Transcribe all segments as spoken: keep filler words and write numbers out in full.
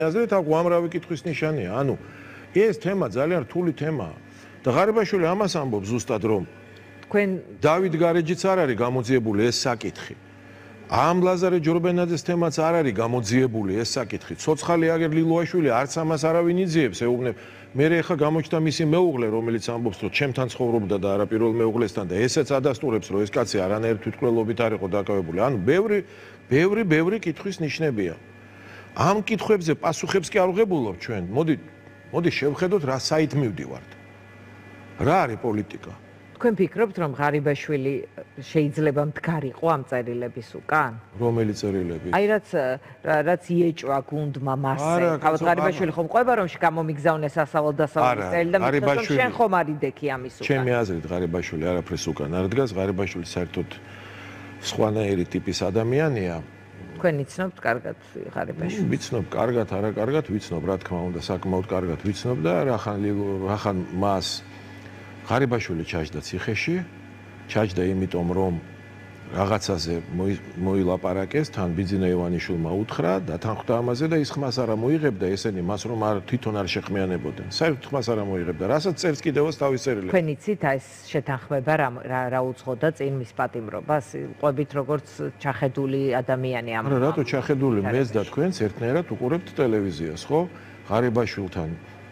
აზრით აქ უამრავი კითხვის ნიშანია. ანუ ეს თემა ძალიან რთული თემაა. და ღარიბაშვილი ამას ამბობს ზუსტად რომ თქვენ დავით გარეჯიც არ არის გამოძიებული ეს საკითხი. ამ ლაზარე ჯორბენაძეს თემაც არ არის გამოძიებული ეს საკითხი. ცოცხალი აგერ ლილუაშვილი არც ამას არავინ იძიებს, ეუბნებ. მე ხა გამოჩნდა მისი მეუღლე, რომელიც ამბობს, რომ ჩემთან ცხოვრობდა და არა პირველ მეუღლესთან და ესეც ადასტურებს, რომ ეს კაცი არანაირ თვითმკვლელობით არ იყო დაკავებული. ანუ ბევრი, ბევრი, ბევრი კითხვის ნიშნებია. ამ კითხვებზე პასუხებს კი არ ვღებულობ ჩვენ. მოდი, მოდი შევხედოთ რა საით მივდივართ. რა არის პოლიტიკა? თქვენ ფიქრობთ, რომ ღარიბაშვილი შეიძლება მდგარიყო ამ წერილების უკან? რომელი წერილები? აი რაც რაც იეჭვა გუნდმა მასე. თავად ღარიბაშვილი ხომ ყვება რომ გამომიგზავნეს სასწავლო დასავლეთის წერილი და მithos რომ შენ ხომ არ იდექი ამის უკან? ჩემი აზრით ღარიბაშვილი არაფრის უკან არ დგას, ღარიბაშვილი საერთოდ სხვანაირი ტიპის ადამიანია. თქვენ იცნობთ კარგად ღარიბაშვილს? ვიცნობ კარგად, არა კარგად, ვიცნობ, რა თქმა უნდა, საკმაოდ კარგად ვიცნობ და რახან რახან მას ღარიბაშვილი ჩაჯდა ციხეში, ჩაჯდა იმიტომ რომ რაღაცაზე მოილაპარაკეს, თან ბიძინა ივანიშვილმა უთხრა, დათანხმდა ამაზე და ის ხმას არ მოიღებდა ესენი მას რომ არ თვითონ არ შეხმიანებოდნენ. საერთოდ ხმას არ მოიღებდა, რასაც წერს კიდევაც თავის წერილებში. თქვენ იცით ეს შეთანხმება რა რა უძღოდა წინ მის პატიმრობას, ყვებით როგორც ჩახედული ადამიანი ამ. არა, რატო ჩახედული? მეც და თქვენც ერთნაირად უყურებთ ტელევიზიას, ხო? ღარიბაშვილთან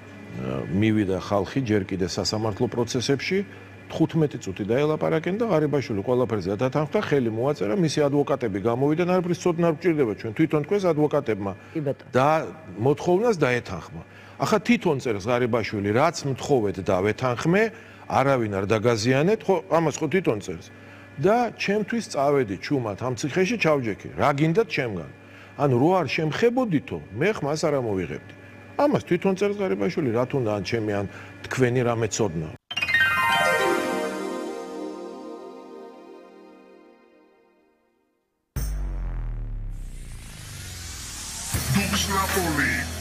მივიდა ხალხი ჯერ კიდე სასამართლო პროცესებში, თხუთმეტი წუთი დაელაპარაკენ და ღარიბაშვილი ყველაფერზე დათანხმდა, ხელი მოაწერა, მისი ადვოკატები გამოვიდა, არაფრის ცოდნა არ გვჭირდება ჩვენ თვითონ თქვენს ადვოკატებმა და მოთხოვნას დაეთანხმა. ახლა თვითონ წერს ღარიბაშვილი, რაც მთხოვეთ და ვეთანხმე, არავინ არ დაგაზიანეთ, ხო, ამას ხო თვითონ წერს. და ჩემთვის წავედი ჩუმად ამ ციხეში ჩავჯექი, რა გინდათ ჩემგან. ანუ რო არ შემხებოდითო, მე ხმას არ ამოვიღებდი. ამას თვითონ წერს ღარიბაშვილი, რა თუნდა ან ჩემი ან თქვენი რამე ცოდნა. Napoli.